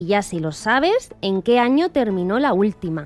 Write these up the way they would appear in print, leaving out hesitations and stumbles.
Y ya si lo sabes, ¿en qué año terminó la última?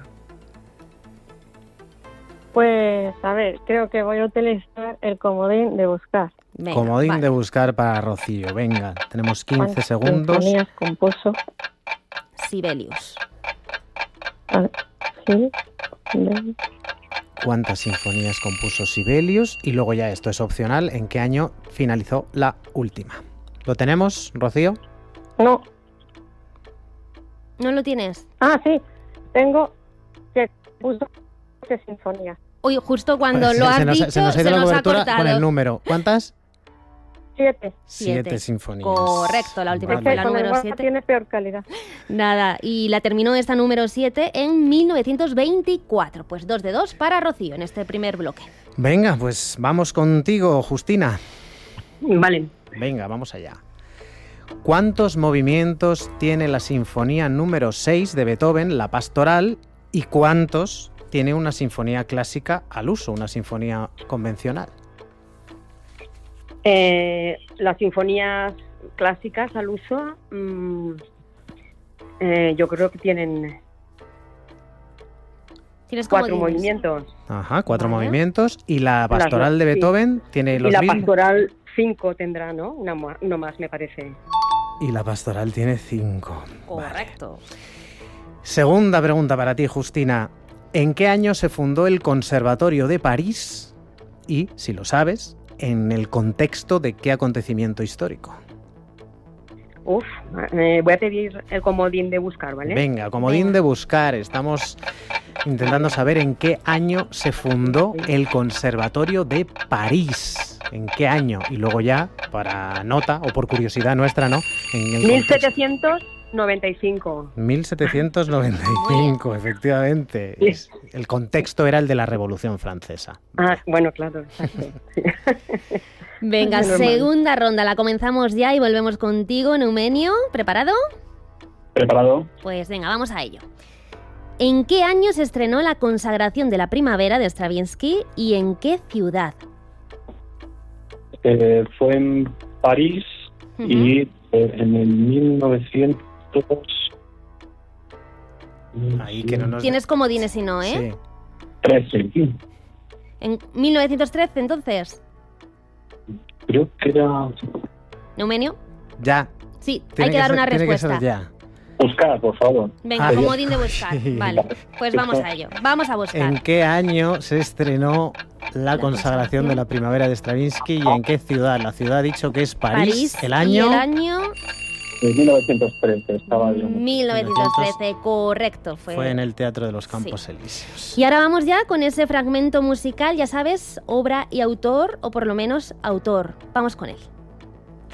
Pues, a ver, creo que voy a utilizar el comodín de buscar. Venga, Comodín vale. de buscar para Rocío. Venga, tenemos 15 ¿Cuántas segundos. sinfonías compuso? Sibelius. A ver, sí, ¿Cuántas sinfonías compuso Sibelius? Y luego ya esto es opcional. ¿En qué año finalizó la última? ¿Lo tenemos, Rocío? no. ¿No lo tienes? Ah, sí, tengo que puso 7 sinfonías. Uy, justo cuando lo has dicho, se nos ha ido la ha cobertura cortado. con el número. ¿Cuántas? 7. 7 sinfonías. Correcto, la última Es fue que la con el número WhatsApp 7. tiene peor calidad. Nada, y la terminó esta número 7 en 1924. Pues 2 de 2 para Rocío en este primer bloque. Venga, pues vamos contigo, Justina. Vale. Venga, vamos allá. ¿Cuántos movimientos tiene la sinfonía número 6 de Beethoven, la Pastoral, y cuántos tiene una sinfonía clásica al uso, una sinfonía convencional? Las sinfonías clásicas al uso, yo creo que tienen Tienes 4 comodines. movimientos. Ajá, 4 Vale. movimientos. ¿Y la Pastoral de sí. Beethoven tiene Y los la mismos? pastoral 5 tendrá, ¿no? Uno más, me parece. Y la Pastoral tiene 5. Correcto. Segunda pregunta para ti, Justina. ¿En qué año se fundó el Conservatorio de París? Y, si lo sabes, ¿en el contexto de qué acontecimiento histórico? Voy a pedir el comodín de buscar, ¿vale? Venga, comodín Venga. de buscar. Estamos intentando saber en qué año se fundó el Conservatorio de París. ¿En qué año? Y luego ya, para nota o por curiosidad nuestra, ¿no? En el contexto. 1795. 1795, efectivamente. Sí. El contexto era el de la Revolución Francesa. Ah, bueno, claro, exacto. Sí. Venga, Es normal. segunda ronda. La comenzamos ya y volvemos contigo, Neumenio. ¿Preparado? ¿Preparado? Pues venga, vamos a ello. ¿En qué año se estrenó La consagración de la primavera de Stravinsky y en qué ciudad? Fue en París y en el 1900... Ahí que no nos... Tienes comodines si no, ¿eh? Sí. 13. En 1913, entonces. Creo que era... ¿Neumenio? Ya. Sí, Tiene hay que dar ser- una tiene que ser respuesta. ya. Buscar, por favor. Venga, Ah, comodín de buscar. sí. Vale, pues vamos a ello. Vamos a buscar. ¿En qué año se estrenó La consagración de la primavera de Stravinsky y en qué ciudad? La ciudad ha dicho que es París. ¿El Y año? el año En 1913 estaba yo. 1913, correcto. Fue en el Teatro de los Campos Elíseos. Y ahora vamos ya con ese fragmento musical, ya sabes, obra y autor, o por lo menos autor. Vamos con él.